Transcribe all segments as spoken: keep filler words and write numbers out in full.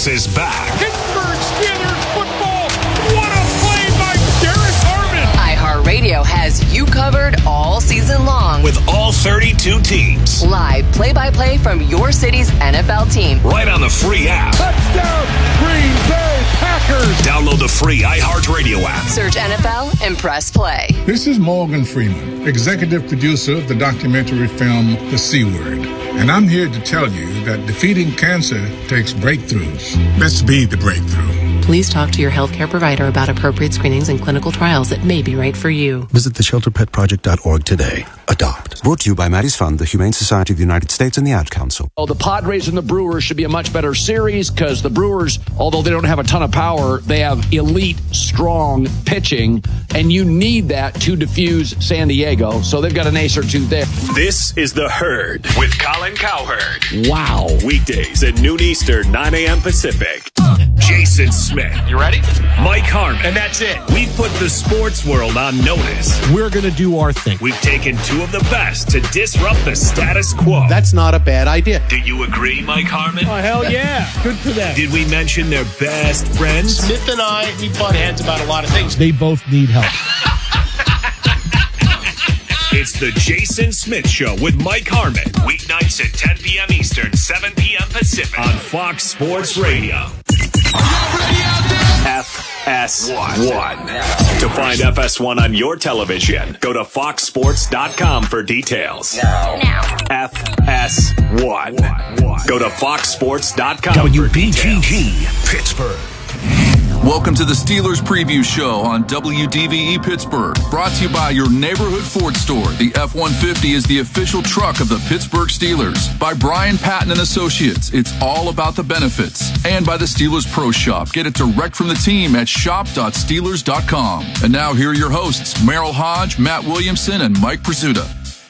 is back. Pittsburgh Steelers football. What a play by Derek Harmon. iHeartRadio has you covered all season long. With all thirty-two teams. Live play-by-play from your city's N F L team. Right on the free app. Touchdown, Green Bay Packers. Download the free iHeartRadio app. Search N F L and press play. This is Morgan Freeman, executive producer of the documentary film The C Word. And I'm here to tell you that defeating cancer takes breakthroughs. Let's be the breakthrough. Please talk to your healthcare provider about appropriate screenings and clinical trials that may be right for you. Visit the shelter pet project dot org today. Adopt. Brought to you by Maddie's Fund, the Humane Society of the United States, and the Ad Council. Oh, the Padres and the Brewers should be a much better series because the Brewers, although they don't have a ton of power, they have elite, strong pitching, and you need that to diffuse San Diego. So they've got an ace or two there. This is The Herd with Colin Cowherd. Wow. Weekdays at noon Eastern, nine a.m. Pacific. Jason Smith. You ready? Mike Harmon. And that's it. We've put the sports world on notice. We're going to do our thing. We've taken two of the best to disrupt the status quo. That's not a bad idea. Do you agree, Mike Harmon? Oh, hell yeah. Good for them. Did we mention their best friends? Smith and I, we butt heads about a lot of things. They both need help. It's the Jason Smith Show with Mike Harmon. Weeknights at ten p.m. Eastern, seven p.m. Pacific on Fox Sports Radio. F S one. To find F S one on your television, go to fox sports dot com for details. Now. F S one. Go to fox sports dot com W B G G, Pittsburgh. Welcome to the Steelers Preview Show on W D V E Pittsburgh. Brought to you by your neighborhood Ford store. The F one fifty is the official truck of the Pittsburgh Steelers. By Brian Patton and Associates. It's all about the benefits. And by the Steelers Pro Shop. Get it direct from the team at shop dot steelers dot com. And now here are your hosts, Merrill Hodge, Matt Williamson, and Mike Prizzuta.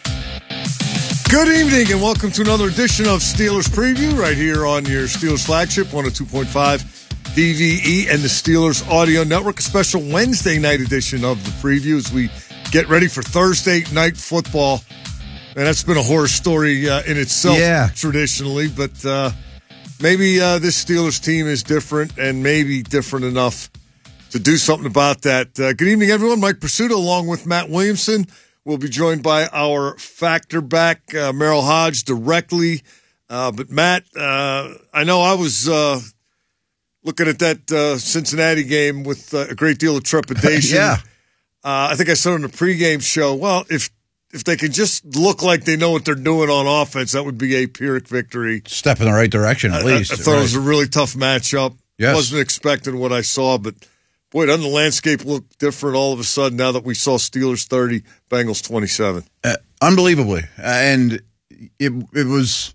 Good evening and welcome to another edition of Steelers Preview right here on your Steelers flagship, one oh two point five D V E and the Steelers Audio Network. A special Wednesday night edition of the preview as we get ready for Thursday night football. And that's been a horror story uh, in itself yeah. traditionally, but uh, maybe uh, this Steelers team is different and maybe different enough to do something about that. Uh, good evening, everyone. Mike Prizzuta along with Matt Williamson. We'll be joined by our factor back, uh, Merrill Hodge, directly. Uh, but, Matt, uh, I know I was uh, looking at that uh, Cincinnati game with uh, a great deal of trepidation. yeah. Uh, I think I said on the pregame show, well, if if they can just look like they know what they're doing on offense, that would be a Pyrrhic victory. Step in the right direction, at I, least. I, I thought right. it was a really tough matchup. Yes. Wasn't expecting what I saw, but boy, doesn't the landscape look different all of a sudden now that we saw Steelers thirty, Bengals twenty-seven? Uh, unbelievably. Uh, and it it was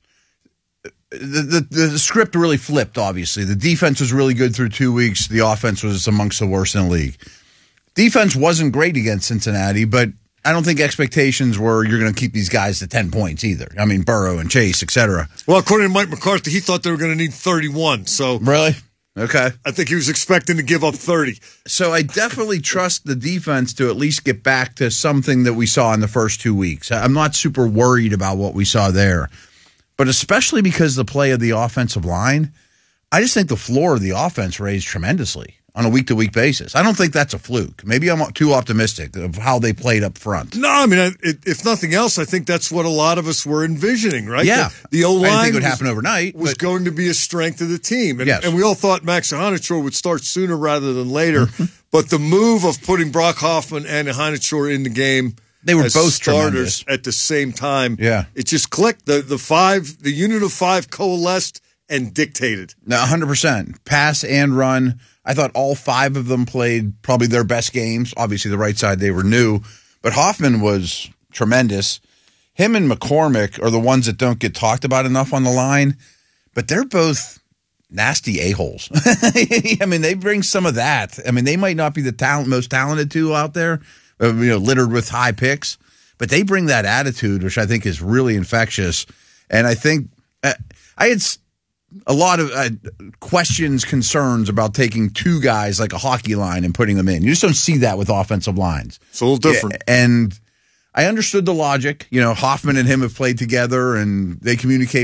the, the the script really flipped, obviously. The defense was really good through two weeks. The offense was amongst the worst in the league. Defense wasn't great against Cincinnati, but I don't think expectations were you're going to keep these guys to ten points either. I mean, Burrow and Chase, et cetera. Well, according to Mike McCarthy, he thought they were going to need thirty-one. So Really? Okay. I think he was expecting to give up thirty. So I definitely trust the defense to at least get back to something that we saw in the first two weeks. I'm not super worried about what we saw there. But especially because the play of the offensive line, I just think the floor of the offense raised tremendously on a week-to-week basis. I don't think that's a fluke. Maybe I'm too optimistic of how they played up front. No, I mean, it, if nothing else, I think that's what a lot of us were envisioning, right? Yeah. The, the O-line I didn't think it would was, happen overnight. was but... going to be a strength of the team. And, yes. and we all thought Max Hanachor would start sooner rather than later. But the move of putting Brock Hoffman and Hanachor in the game they were as both starters tremendous. at the same time, yeah. it just clicked. The, the, five, the unit of five coalesced and dictated. No, one hundred percent. Pass and run. I thought all five of them played probably their best games. Obviously, the right side, they were new. But Hoffman was tremendous. Him and McCormick are the ones that don't get talked about enough on the line. But they're both nasty a-holes. I mean, they bring some of that. I mean, they might not be the talent, most talented two out there, uh, you know, littered with high picks. But they bring that attitude, which I think is really infectious. And I think uh, I had a lot of uh, questions, concerns about taking two guys like a hockey line and putting them in. You just don't see that with offensive lines. It's a little different. Yeah, and I understood the logic. You know, Hoffman and him have played together, and they communicate